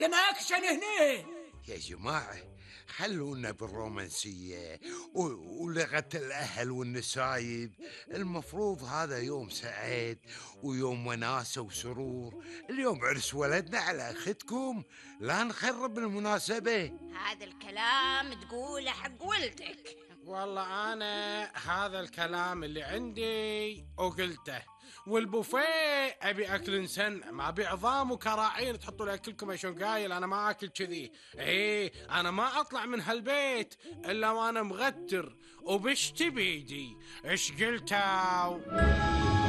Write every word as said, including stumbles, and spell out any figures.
تناكشن هنا. يا جماعة خلونا بالرومانسية و- ولغة الأهل والنسايب. المفروض هذا يوم سعيد ويوم وناسة وسرور. اليوم عرس ولدنا على أختكم، لا نخرب المناسبة. هذا الكلام تقوله حق ولدك. والله أنا هذا الكلام اللي عندي وقلته. والبوفيه أبي أكل سن، ما أبي عظام وكراعين تحطوا لي أكلكم. شلون قايل أنا ما أكل كذي. إيه أنا ما أطلع من هالبيت إلا وأنا مغتر وبشتي بيدي. إيش قلتوا؟